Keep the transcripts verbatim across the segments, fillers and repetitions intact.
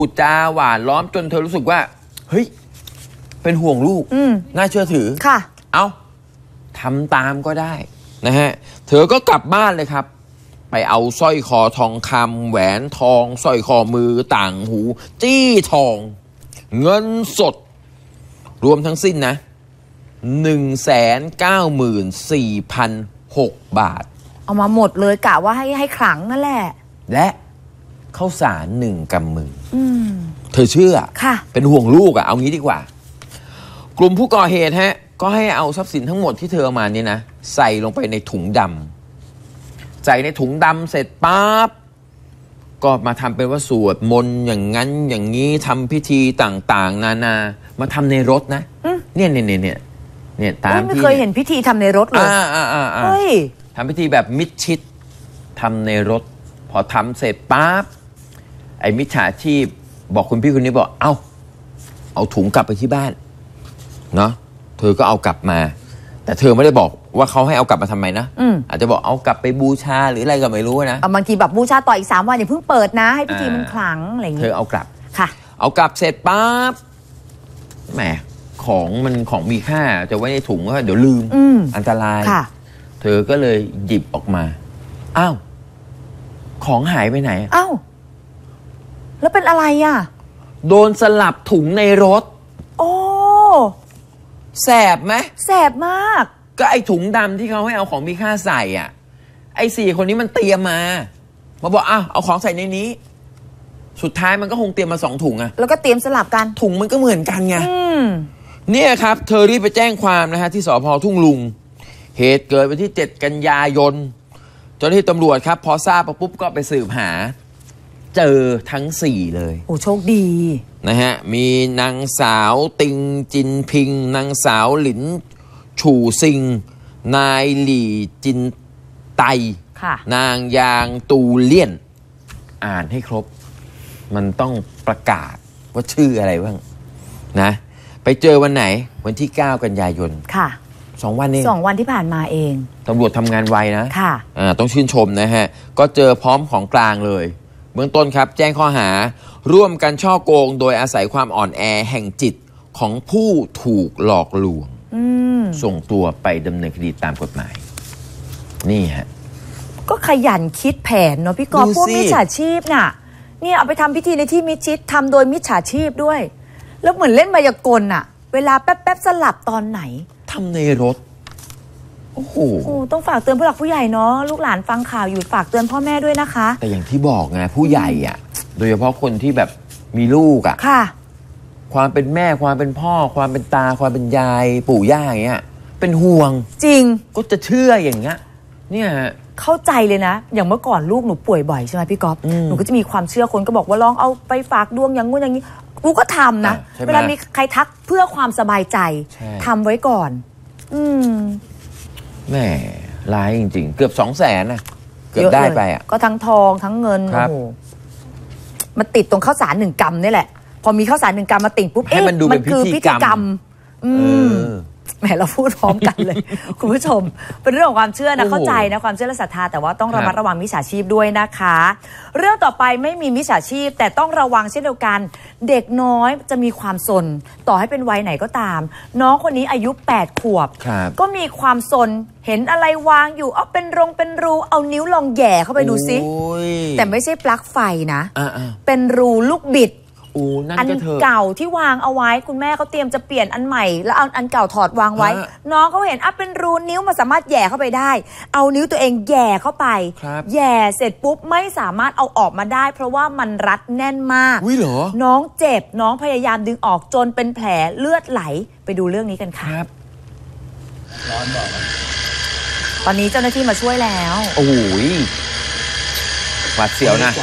พูดจาหวานล้อมจนเธอรู้สึกว่าเฮ้ยเป็นห่วงลูกน่าเชื่อถือค่ะเอาทำตามก็ได้นะฮะเธอก็กลับบ้านเลยครับไปเอาสร้อยคอทองคำแหวนทองสร้อยคอมือต่างหูจี้ทองเงินสดรวมทั้งสิ้นนะหนึ่งแสนเก้าหมื่นสี่พันหกบาทเอามาหมดเลยกะว่าให้ให้ขลังนั่นแหละและข้าวสารหนึ่งกำมือเธอเชื่อค่ะเป็นห่วงลูกอะเอางี้ดีกว่ากลุ่มผู้ก่อเหตุฮะก็ให้เอาทรัพย์สินทั้งหมดที่เธอเอามาเนี่ยนะใส่ลงไปในถุงดำใส่ในถุงดำเสร็จปั๊บก็มาทำเป็นว่าสวดมนต์อย่างนั้นอย่างนี้ทำพิธีต่างๆนานามาทำในรถนะเนี่ยเนี่ยเนี่ยเนี่ยเนี่ยตามที่ไม่เคยเห็นพิธีทำในรถเลยอ่าอ่าอ่าเฮ้ยทำพิธีแบบมิดชิดทำในรถพอทำเสร็จปั๊บไอ้มิจฉาชีพบอกคุณพี่คนนี้บอกเอ้าเอาถุงกลับไปที่บ้านเนาะเธอก็เอากลับมาแต่เธอไม่ได้บอกว่าเขาให้เอากลับมาทำไมนะอืมอาจจะบอกเอากลับไปบูชาหรืออะไรก็ไม่รู้นะบางทีแบบบูชาต่ออีกสามวันอย่าเพิ่งเปิดนะให้พิธีมันขลังอะไรอย่างเงี้ยเธอเอากลับค่ะเอากลับเสร็จปั๊บแหมของมันของมีค่าจะไว้ในถุงก็เดี๋ยวลืมอันตรายเธอก็เลยหยิบออกมาอ้าวของหายไปไหนอ้าวแล้วเป็นอะไรอ่ะโดนสลับถุงในรถโอ้แสบไหมแสบมากก็ไอถุงดำที่เขาให้เอาของมีค่าใส่อ่ะไอสี่คนนี้มันเตรียมมามาบอกอ้าวเอาของใส่ในนี้สุดท้ายมันก็คงเตรียมมาสองถุงอะแล้วก็เตรียมสลับกันถุงมันก็เหมือนกันไงเนี่ยครับเธอรีบไปแจ้งความนะฮะที่สภ.ทุ่งลุงเหตุเกิดวันที่เจ็ดกันยายนเจ้าหน้าที่ตำรวจครับพอทราบปุ๊บก็ไปสืบหาเจอทั้งสี่เลยโอ้โชคดีนะฮะมีนางสาวติงจินพิงนางสาวหลินฉู่ซิงนายหลี่จินไตนางยางตูเลี่ยนอ่านให้ครบมันต้องประกาศว่าชื่ออะไรบ้างนะไปเจอวันไหนวันที่เก้ากันยายนค่ะสองวันนี้สองวันที่ผ่านมาเองตำรวจทำงานไวนะค่ะอ่าต้องชื่นชมนะฮะก็เจอพร้อมของกลางเลยเบื้องต้นครับแจ้งข้อหาร่วมกันช่อโกงโดยอาศัยความอ่อนแอแห่งจิตของผู้ถูกหลอกลวงส่งตัวไปดำเนินคดีตามกฎหมายนี่ฮะก็ขยันคิดแผนเนาะพี่กอล์ฟพวกมิจฉาชีพน่ะเนี่ยเอาไปทำพิธีในที่มิดชิดทำโดยมิจฉาชีพด้วยแล้วเหมือนเล่นมายากลอะเวลาแป๊บๆสลับตอนไหนทำในรถโอ้โหต้องฝากเตือนผู้หลักผู้ใหญ่เนาะลูกหลานฟังข่าวอยู่ฝากเตือนพ่อแม่ด้วยนะคะแต่อย่างที่บอกไงผู้ใหญ่อะโดยเฉพาะคนที่แบบมีลูกอะค่ะความเป็นแม่ความเป็นพ่อความเป็นตาความเป็นยายปู่ย่าอย่างเงี้ยเป็นห่วงจริงก็จะเชื่ออย่างเงี้ยเนี่ยเข้าใจเลยนะอย่างเมื่อก่อนลูกหนูป่วยบ่อยใช่ไหมพี่ก๊อฟหนูก็จะมีความเชื่อคนก็บอกว่าลองเอาไปฝากดวงอย่างงู้นอย่างนี้กูก็ทำนะเวลามีใครทักเพื่อความสบายใจทำไว้ก่อนอืมแม่ร้ายจริงๆเกือบสองแสนนะเกือบได้ไปอ่ะก็ทั้งทองทั้งเงินโอ้โหมันติดตรงข้าวสารหนึ่งกำนี่แหละพอมีข้าวสารหนึ่งกำมาติดปุ๊บเอ๊ะมันคือพิธีกรรมอืมแหมเราพูดพร้อมกันเลย คุณผู้ชมเป็นเรื่องของความเชื่อนะเข้าใจนะความเชื่อและศรัทธาแต่ว่าต้องระมัดระวังมิจฉาชีพด้วยนะคะเรื่องต่อไปไม่มีมิจฉาชีพแต่ต้องระวังเช่นเดียวกันเด็กน้อยจะมีความซนต่อให้เป็นวัยไหนก็ตามน้องคนนี้อายุแปดขวบก็มีความซนเห็นอะไรวางอยู่เอาเป็นรงเป็นรูเอานิ้วลองแย่เข้าไปดูซิแต่ไม่ใช่ปลั๊กไฟนะเป็นรูลูกบิดอันเก่าที่วางเอาไว้คุณแม่เขาเตรียมจะเปลี่ยนอันใหม่แล้วเอาอันเก่าถอดวางไว้น้องเขาเห็นอ่ะเป็นรูนิ้วมันสามารถแย่เข้าไปได้เอานิ้วตัวเองแย่เข้าไปแย่เสร็จปุ๊บไม่สามารถเอาออกมาได้เพราะว่ามันรัดแน่นมากน้องเจ็บน้องพยายามดึงออกจนเป็นแผลเลือดไหลไปดูเรื่องนี้กันค่ะร้อนบอกตอนนี้เจ้าหน้าที่มาช่วยแล้วโอ้ยหวาดเสียวนะ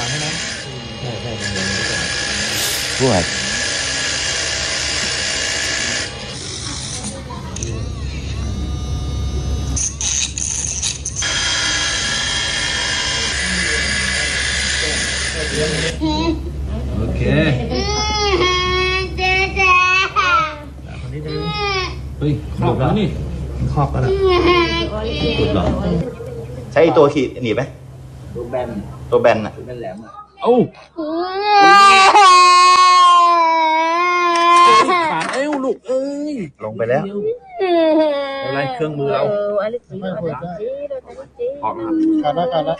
ด้วยโอเคเฮ้ยขอบแล้วนี่ขอบแล้วสุดหรอใช้ตัวขีดหนีบไหมตัวแบนตัวแบนอะตัวแบนแหลมอะเอ้าลงไปแล้วอะไรเครื่องมือเราออกนะครับการละการละ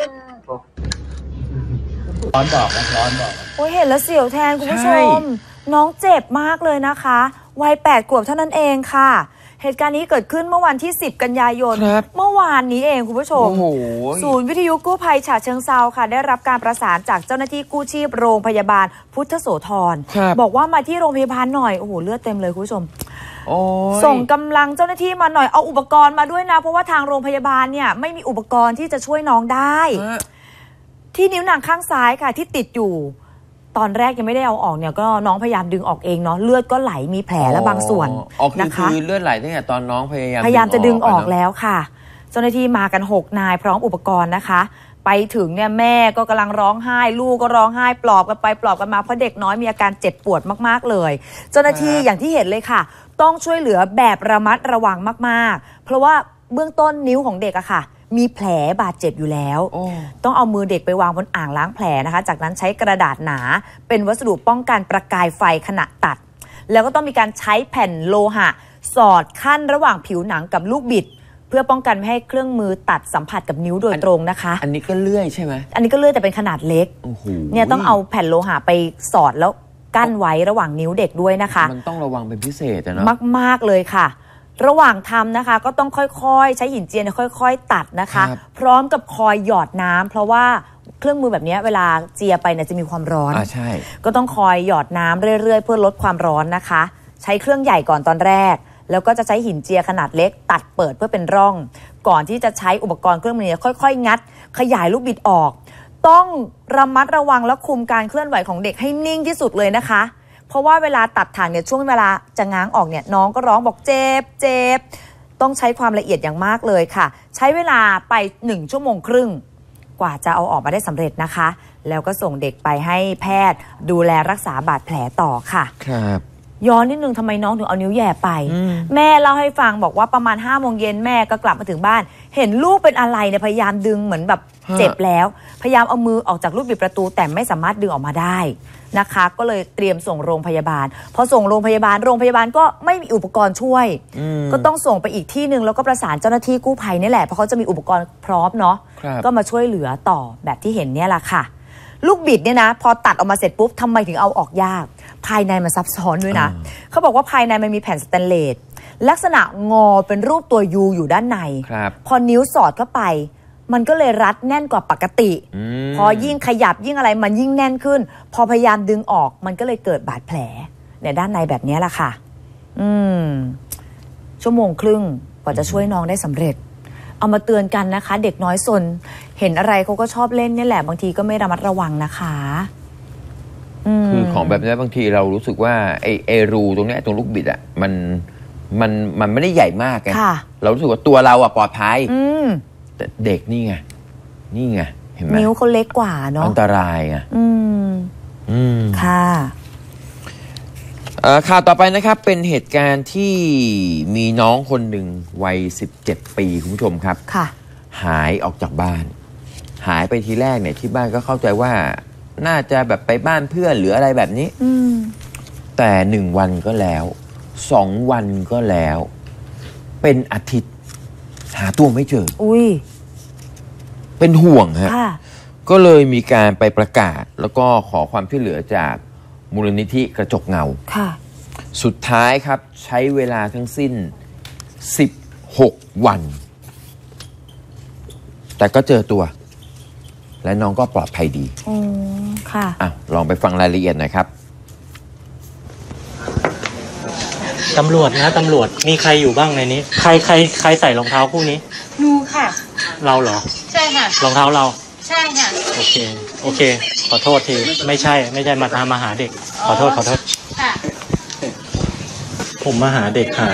ร้อนบอกนะร้อนบอกโอ้ยเห็นแล้วเสียวแทนคุณผู้ชใช่ม น้องเจ็บมากเลยนะคะวัยแปดขวบเท่านั้นเองค่ะ เหตุการณ์นี้เกิดขึ้นเมื่อวันที่สิบกันยายนครับเมื่อวานนี้เองคุณผู้ชมโอ้โหศูนย์วิทยุกู้ภัยฉะเชิงเซาค่ะ ได้รับการประสานจากเจ้าหน้าที่กู้ชีพโรงพยาบาลพุทธโสธรครับบอกว่ามาที่โรงพยาบาลหน่อยโอ้โหเลือดเต็มเลยคุณผู้ชมโอ้ยส่งกำลังเจ้าหน้าที่มาหน่อยเอาอุปกรณ์มาด้วยนะ เพราะว่าทางโรงพยาบาลเนี่ยไม่มีอุปกรณ์ที่จะช่วยน้องได้ฮะที่นิ้วนางข้างซ้ายค่ะที่ติดอยู่ ตอนแรกยังไม่ได้เอาออกเนี่ยก็น้องพยายามดึงออกเองเนาะเลือดก็ไหลมีแผลและบางส่วนอ๋อคือนะคะคือเลือดไหลตั้งแต่ตอนน้องพยายามพยายามจะดึงออกเนอะแล้วค่ะ เจ้าหน้าที่มากันหกนายพร้อมอุปกรณ์นะคะ ไปถึงเนี่ยแม่ก็กำลังร้องไห้ลูกก็ร้องไห้ปลอบกันไปปลอบกันมาเพราะเด็กน้อยมีอาการเจ็บปวดมากๆเลย เจ้าหน้าที่อย่างที่เห็นเลยค่ะ ต้องช่วยเหลือแบบระมัดระวังมากๆ เพราะว่าเบื้องต้นนิ้วของเด็กอะค่ะ มีแผลบาดเจ็บอยู่แล้วโอ้ต้องเอามือเด็กไปวางบนอ่างล้างแผลนะคะ จากนั้นใช้กระดาษหนา เป็นวัสดุป้องกันประกายไฟขณะตัด แล้วก็ต้องมีการใช้แผ่นโลหะ สอดขั้นระหว่างผิวหนังกับลูกบิด เพื่อป้องกันไม่ให้เครื่องมือตัดสัมผัสกับนิ้วโดยตรงนะคะอันนี้ก็เลื่อยใช่ไหมอันนี้ก็เลื่อยแต่เป็นขนาดเล็กโอ้โหเนี่ยต้องเอาแผ่นโลหะไปสอดแล้วกั้นไว้ระหว่างนิ้วเด็กด้วยนะคะมันต้องระวังเป็นพิเศษอะเนาะมาก ๆ เลยค่ะ ระหว่างทำนะคะ ก็ต้องค่อย ๆ ใช้หินเจียนค่อย ๆ ตัดนะคะครับพร้อมกับคอยหยอดน้ำเพราะว่าเครื่องมือแบบนี้เวลาเจียไปเนี่ยจะมีความร้อนอ่าใช่ก็ต้องคอยหยอดน้ำเรื่อย ๆ เพื่อลดความร้อนนะคะ ใช้เครื่องใหญ่ก่อนตอนแรก แล้วก็จะใช้หินเจียขนาดเล็ก ตัดเปิดเพื่อเป็นร่อง ก่อนที่จะใช้อุปกรณ์เครื่องมือเนี่ยค่อย ๆ งัด ขยายลูกบิดออก ต้องระมัดระวังและคุมการเคลื่อนไหวของเด็กให้นิ่งที่สุดเลยนะคะ เพราะว่าเวลาตัดถ่างเนี่ยช่วงเวลาจะง้างออกเนี่ยน้องก็ร้องบอกเจ็บเจ็บต้องใช้ความละเอียดอย่างมากเลยค่ะ ใช้เวลาไปหนึ่งชั่วโมงครึ่งกว่าจะเอาออกมาได้สำเร็จนะคะ แล้วก็ส่งเด็กไปให้แพทย์ดูแลรักษาบาดแผลต่อค่ะครับย้อนนิดนึงทำไมน้องถึงเอานิ้วแหย่ไป แม่เล่าให้ฟังบอกว่าประมาณห้าโมงเย็นแม่ก็กลับมาถึงบ้าน เห็นลูกเป็นอะไรเนี่ยพยายามดึงเหมือนแบบฮะเจ็บแล้ว พยายามเอามือออกจากลูกบิดประตูแต่ไม่สามารถดึงออกมาได้นะคะ ก็เลยเตรียมส่งโรงพยาบาลพอส่งโรงพยาบาลโรงพยาบาลก็ไม่มีอุปกรณ์ช่วย ก็ต้องส่งไปอีกที่หนึ่งแล้วก็ประสานเจ้าหน้าที่กู้ภัยนี่แหละเพราะเขาจะมีอุปกรณ์พร้อมเนาะครับก็มาช่วยเหลือต่อแบบที่เห็นเนี่ยแหละค่ะ ลูกบิดเนี่ยนะพอตัดออกมาเสร็จปุ๊บทำไมถึงเอาออกยาก ภายในมันซับซ้อนด้วยนะ เขาบอกว่าภายในมันมีแผ่นสแตนเลสลักษณะงอเป็นรูปตัวยูอยู่ด้านในครับพอนิ้วสอดเข้าไป มันก็เลยรัดแน่นกว่าปกติอืมพอยิ่งขยับยิ่งอะไรมันยิ่งแน่นขึ้น พอพยายามดึงออกมันก็เลยเกิดบาดแผลในด้านในแบบนี้แหละค่ะ อืม ชั่วโมงครึ่งกว่าจะช่วยน้องได้สำเร็จ เอามาเตือนกันนะคะ เด็กน้อยสนเห็นอะไรเขาก็ชอบเล่นเนี่ยแหละบางทีก็ไม่ระมัดระวังนะคะมคือของแบบนี้บางทีเรารู้สึกว่าไอ้ไอ้รูตรงเนี้ยตรงลูกบิดอ่ะมันมันมันไม่ได้ใหญ่มากไงค่ะเรารู้สึกว่าตัวเราอ่ะปลอดภัยอืมแต่เด็กนี่ไงนี่ไงเห็นไหมนิ้วเขาเล็กกว่าเนาะอันตรายไงอืมอืมค่ะเอ่อข่าวต่อไปนะครับเป็นเหตุการณ์ที่มีน้องคนหนึ่งวัยสิบเจ็ดปีคุณผู้ชมครับค่ะหายออกจากบ้าน หายไปทีแรกเนี่ยที่บ้านก็เข้าใจว่าน่าจะแบบไปบ้านเพื่อนหรืออะไรแบบนี้อืมแต่หนึ่งวันก็แล้วสองวันก็แล้ว เป็นอาทิตย์หาตัวไม่เจออุ้ยเป็นห่วงฮะค่ะก็เลยมีการไปประกาศแล้วก็ขอความช่วยเหลือจากมูลนิธิกระจกเงาค่ะสุดท้ายครับใช้เวลาทั้งสิ้นสิบหกวัน แต่ก็เจอตัว และน้องก็ปลอดภัยดีอืม ค่ะอ่ะลองไปฟังรายละเอียดหน่อยครับตำรวจนะตำรวจมีใครอยู่บ้างในนี้ ใครใครใครใส่รองเท้าคู่นี้หนูค่ะเราเหรอใช่ค่ะรองเท้าเราใช่ค่ะโอเค โอเค ขอโทษที ไม่ใช่ ไม่ใช่มาตามมาหาเด็ก ขอโทษ ขอโทษค่ะผมมาหาเด็กหาย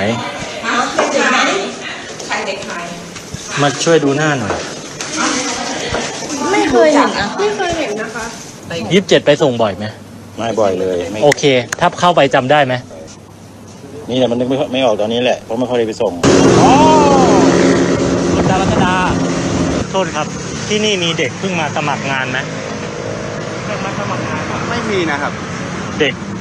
มาช่วยดูหน้าหน่อยไม่เคยเห็นนะไม่เคยเห็นนะคะยี่สิบเจ็ดไปส่งบ่อยไหมไม่บ่อยเลยไม่โอเค ถ้าเข้าไปจำได้ไหมนี่แหละมันนึกไม่ไม่ออกตอนนี้แหละเพราะไม่ค่อยได้ไปส่งอ๋อดารัชดา โทษครับ ที่นี่มีเด็กเพิ่งมาสมัครงานไหมเพิ่งมาสมัครงานไม่มีนะครับเด็ก